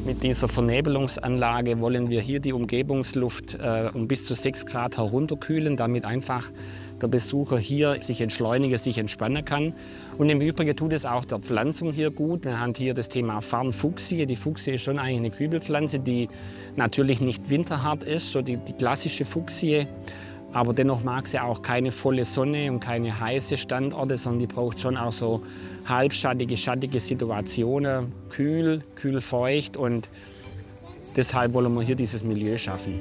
Mit dieser Vernebelungsanlage wollen wir hier die Umgebungsluft um bis zu 6 Grad herunterkühlen, damit einfach der Besucher hier sich entschleunigen, sich entspannen kann. Und im Übrigen tut es auch der Pflanzung hier gut. Wir haben hier das Thema Farnfuchsie. Die Fuchsie ist schon eigentlich eine Kübelpflanze, die natürlich nicht winterhart ist, so die klassische Fuchsie. Aber dennoch mag sie auch keine volle Sonne und keine heiße Standorte, sondern die braucht schon auch so halbschattige, schattige Situationen, kühl, kühlfeucht. Und deshalb wollen wir hier dieses Milieu schaffen.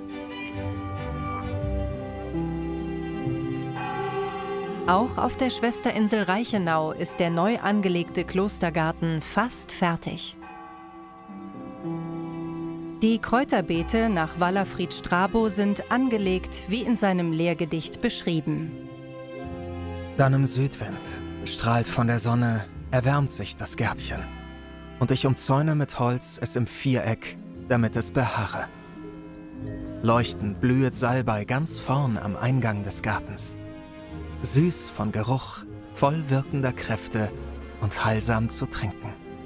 Auch auf der Schwesterinsel Reichenau ist der neu angelegte Klostergarten fast fertig. Die Kräuterbeete nach Walafrid Strabo sind angelegt, wie in seinem Lehrgedicht beschrieben. Dann im Südwind, bestrahlt von der Sonne, erwärmt sich das Gärtchen. Und ich umzäune mit Holz es im Viereck, damit es beharre. Leuchtend blühet Salbei ganz vorn am Eingang des Gartens. Süß von Geruch, voll wirkender Kräfte und heilsam zu trinken.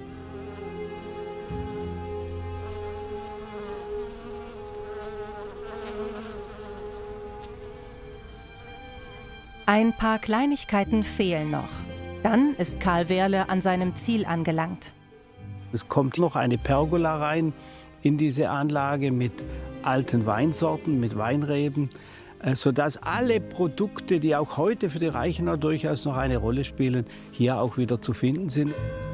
Ein paar Kleinigkeiten fehlen noch. Dann ist Karl Wehrle an seinem Ziel angelangt. Es kommt noch eine Pergola rein in diese Anlage mit alten Weinsorten, mit Weinreben, sodass alle Produkte, die auch heute für die Reichenau durchaus noch eine Rolle spielen, hier auch wieder zu finden sind.